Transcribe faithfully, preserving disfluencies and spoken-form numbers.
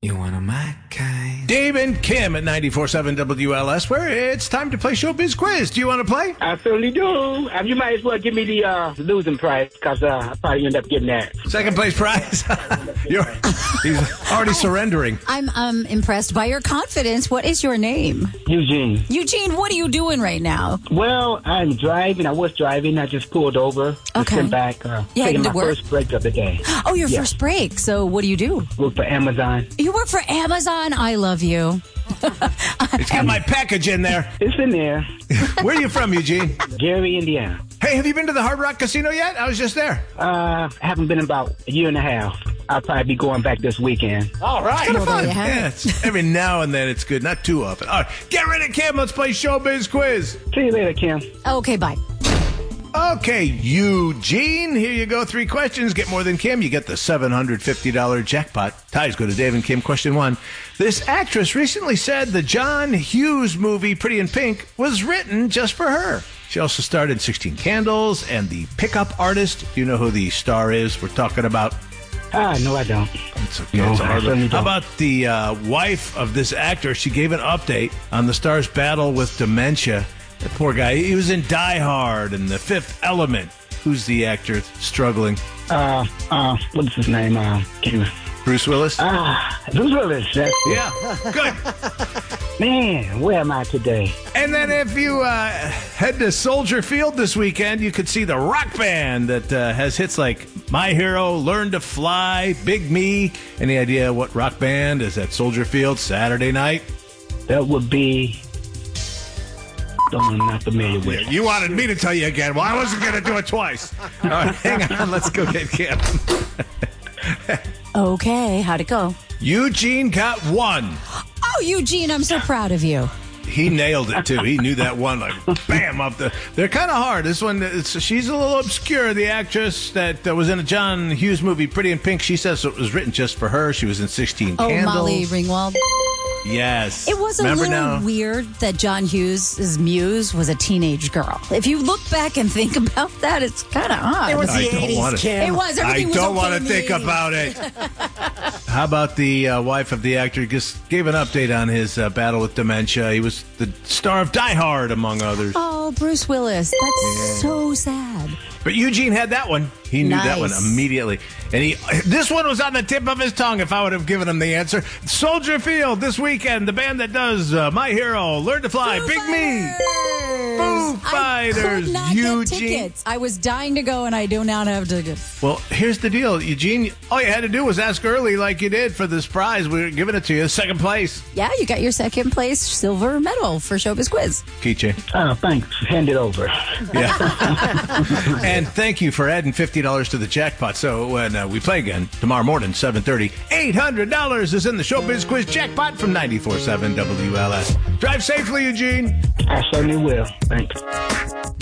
You want a my kind? Dave and Kim at ninety-four point seven W L S, where it's time to play Showbiz Quiz. Do you want to play? I certainly do. Uh, you might as well give me the uh, losing prize, because uh, I probably end up getting that. Second place prize? You're, he's already surrendering. I'm um, impressed by your confidence. What is your name? Eugene. Eugene, what are you doing right now? Well, I'm driving. I was driving. I just pulled over. Okay. Sit back. Uh, Yeah, taking to my work? first break of the day. Oh, your Yeah. first break. So what do you do? Work for Amazon. You work for Amazon? I love you. It's got my package in there. It's in there. Where are you from, Eugene? Gary, Indiana. Hey, have you been to the Hard Rock Casino yet? I was just there. Uh, I haven't been in about a year and a half. I'll probably be going back this weekend. All right. Kind of Well, fun. there you have Yeah, it. it's, every now and then it's good. Not too often. All right, get ready, Kim. Let's play Showbiz Quiz. See you later, Kim. Okay, bye. Okay, Eugene, here you go. Three questions. Get more than Kim. You get the seven hundred fifty dollars jackpot. Ties go to Dave and Kim. Question one. This actress recently said the John Hughes movie Pretty in Pink was written just for her. She also starred in sixteen Candles and The Pickup Artist. Do you know who the star is we're talking about? Ah, no, I don't. It's okay. No, It's a I hard one. certainly How don't. about the uh, wife of this actor? She gave an update on the star's battle with dementia. That poor guy. He was in Die Hard and The Fifth Element. Who's the actor struggling? Uh, uh, what's his name? Uh, Kim. Bruce Willis? Ah, Bruce Willis. That's Yeah, good. Man, where am I today? And then if you uh, head to Soldier Field this weekend, you could see the rock band that uh, has hits like My Hero, Learn to Fly, Big Me. Any idea what rock band is at Soldier Field Saturday night? That would be... I'm not familiar with. You wanted me to tell you again. Well, I wasn't going to do it twice. All right, hang on. Let's go get Kim. Okay, how'd it go? Eugene got one. Oh, Eugene, I'm so proud of you. He nailed it too. He knew that one like bam up the. They're kind of hard. This one, it's, she's a little obscure. The actress that uh, was in a John Hughes movie, Pretty in Pink. She says it was written just for her. She was in sixteen Oh, Candles. Molly Ringwald. Yes. It was a Remember little now? weird that John Hughes' muse was a teenage girl. If you look back and think about that, it's kind of odd. It was I the don't eighties, want it. Kim. It was. I Everything was don't okay want to in the think eighties. about it. How about the uh, wife of the actor? Just gave an update on his uh, battle with dementia. He was the star of Die Hard, among others. Oh, Bruce Willis. That's so sad. But Eugene had that one. He knew that one Nice. immediately. And he, this one was on the tip of his tongue if I would have given him the answer. Soldier Field this weekend, the band that does uh, My Hero, Learn to Fly, Foo Big Me. Foo I Fighters, could not Eugene. get tickets. I was dying to go, and I do not have tickets. Well, here's the deal, Eugene. All you had to do was ask early like you did for this prize. We were giving it to you, second place. Yeah, you got your second place silver medal for Showbiz Quiz. Keychain. Oh, thanks. Hand it over. Yeah. And thank you for adding fifty dollars to the jackpot. So when uh, we play again tomorrow morning, seven thirty, eight hundred dollars is in the Showbiz Quiz jackpot from ninety-four point seven W L S. Drive safely, Eugene. I certainly will. Thanks.